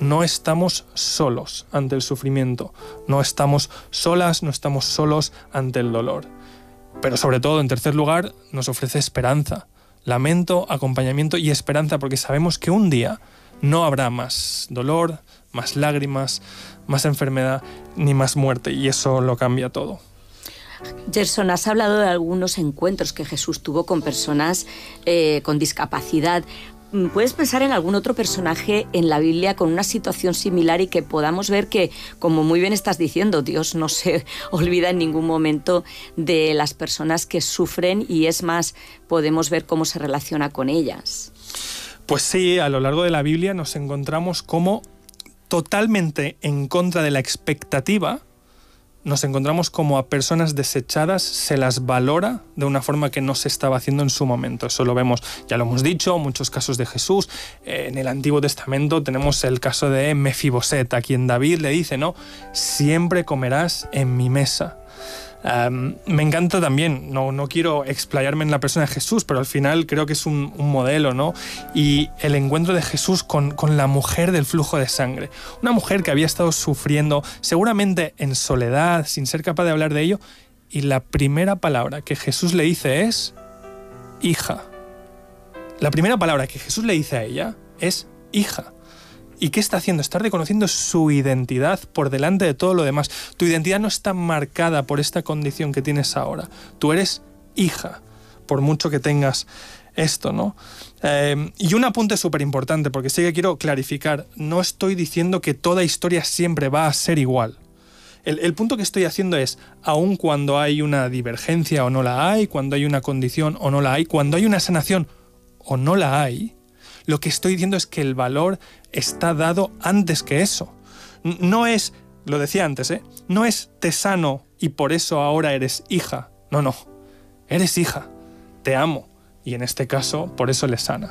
no estamos solos ante el sufrimiento, no estamos solas, no estamos solos ante el dolor. Pero sobre todo, en tercer lugar, nos ofrece esperanza, lamento, acompañamiento y esperanza, porque sabemos que un día no habrá más dolor, más lágrimas, más enfermedad, ni más muerte, y eso lo cambia todo. Gerson, has hablado de algunos encuentros que Jesús tuvo con personas con discapacidad. ¿Puedes pensar en algún otro personaje en la Biblia con una situación similar y que podamos ver que, como muy bien estás diciendo, Dios no se olvida en ningún momento de las personas que sufren y es más, podemos ver cómo se relaciona con ellas? Pues sí, a lo largo de la Biblia nos encontramos como totalmente en contra de la expectativa, nos encontramos como a personas desechadas se las valora de una forma que no se estaba haciendo en su momento. Eso lo vemos, ya lo hemos dicho, muchos casos de Jesús. En el Antiguo Testamento tenemos el caso de Mefiboset, a quien David le dice, ¿no? Siempre comerás en mi mesa. Me encanta también, no quiero explayarme en la persona de Jesús, pero al final creo que es un modelo, ¿no? Y el encuentro de Jesús con la mujer del flujo de sangre. Una mujer que había estado sufriendo, seguramente en soledad, sin ser capaz de hablar de ello, y la primera palabra que Jesús le dice es hija. La primera palabra que Jesús le dice a ella es hija. ¿Y qué está haciendo? Está reconociendo su identidad por delante de todo lo demás. Tu identidad no está marcada por esta condición que tienes ahora. Tú eres hija, por mucho que tengas esto, ¿no? Y un apunte súper importante, porque sí que quiero clarificar. No estoy diciendo que toda historia siempre va a ser igual. El punto que estoy haciendo es, aun cuando hay una divergencia o no la hay, cuando hay una condición o no la hay, cuando hay una sanación o no la hay, lo que estoy diciendo es que el valor está dado antes que eso. No es, lo decía antes, no es te sano y por eso ahora eres hija. No, eres hija, te amo y en este caso por eso le sana.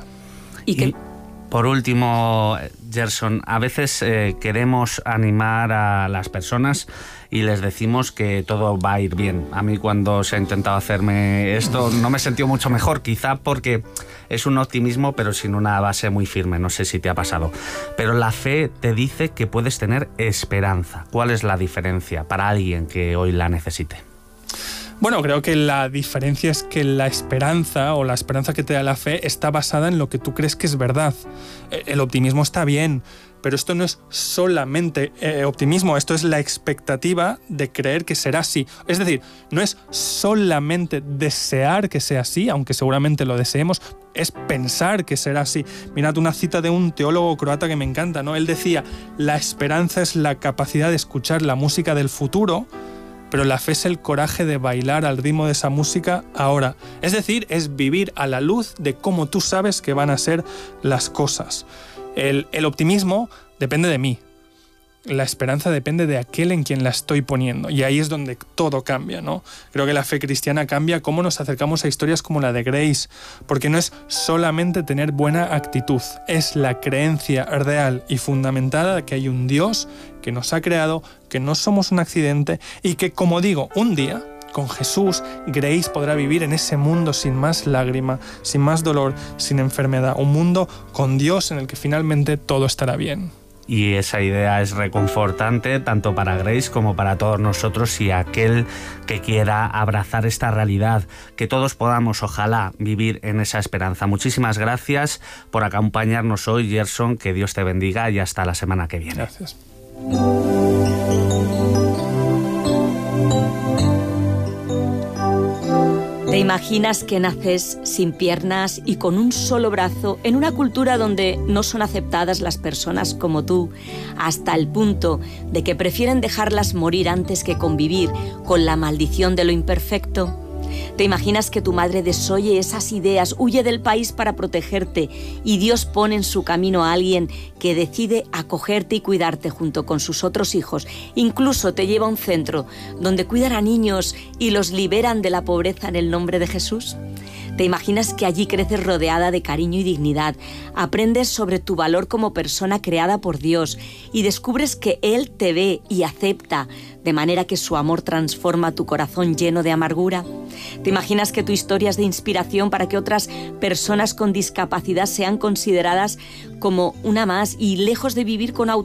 Y por último, Gerson, a veces queremos animar a las personas y les decimos que todo va a ir bien. A mí cuando se ha intentado hacerme esto no me he sentido mucho mejor, quizá porque es un optimismo pero sin una base muy firme, no sé si te ha pasado. Pero la fe te dice que puedes tener esperanza. ¿Cuál es la diferencia para alguien que hoy la necesite? Bueno, creo que la diferencia es que la esperanza o la esperanza que te da la fe está basada en lo que tú crees que es verdad. El optimismo está bien, pero esto no es solamente optimismo, esto es la expectativa de creer que será así. Es decir, no es solamente desear que sea así, aunque seguramente lo deseemos, es pensar que será así. Mirad una cita de un teólogo croata que me encanta, ¿no? Él decía, la esperanza es la capacidad de escuchar la música del futuro, pero la fe es el coraje de bailar al ritmo de esa música ahora. Es decir, es vivir a la luz de cómo tú sabes que van a ser las cosas. El optimismo depende de mí. La esperanza depende de aquel en quien la estoy poniendo. Y ahí es donde todo cambia, ¿no? Creo que la fe cristiana cambia cómo nos acercamos a historias como la de Grace, porque no es solamente tener buena actitud, es la creencia real y fundamentada de que hay un Dios que nos ha creado, que no somos un accidente y que, como digo, un día, con Jesús, Grace podrá vivir en ese mundo sin más lágrima, sin más dolor, sin enfermedad. Un mundo con Dios en el que finalmente todo estará bien. Y esa idea es reconfortante tanto para Grace como para todos nosotros y aquel que quiera abrazar esta realidad, que todos podamos, ojalá, vivir en esa esperanza. Muchísimas gracias por acompañarnos hoy, Gerson, que Dios te bendiga y hasta la semana que viene. Gracias. ¿Te imaginas que naces sin piernas y con un solo brazo en una cultura donde no son aceptadas las personas como tú, hasta el punto de que prefieren dejarlas morir antes que convivir con la maldición de lo imperfecto? ¿Te imaginas que tu madre desoye esas ideas, huye del país para protegerte y Dios pone en su camino a alguien que decide acogerte y cuidarte junto con sus otros hijos? Incluso te lleva a un centro donde cuidan a niños y los liberan de la pobreza en el nombre de Jesús. ¿Te imaginas que allí creces rodeada de cariño y dignidad, aprendes sobre tu valor como persona creada por Dios y descubres que Él te ve y acepta, de manera que su amor transforma tu corazón lleno de amargura? ¿Te imaginas que tu historia es de inspiración para que otras personas con discapacidad sean consideradas como una más y lejos de vivir con